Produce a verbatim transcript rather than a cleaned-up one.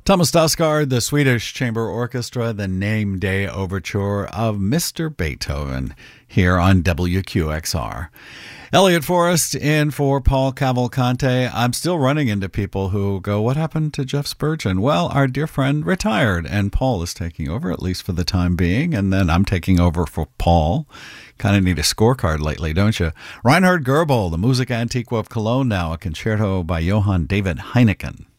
Thomas Dausgaard, the Swedish Chamber Orchestra, the Name Day Overture of Mister Beethoven here on W Q X R. Elliot Forrest in for Paul Cavalcante. I'm still running into people who go, what happened to Jeff Spurgeon? Well, our dear friend retired, and Paul is taking over, at least for the time being, and then I'm taking over for Paul. Kind of need a scorecard lately, don't you? Reinhard Goebel, the Musica Antiqua of Cologne now, a concerto by Johann David Heineken.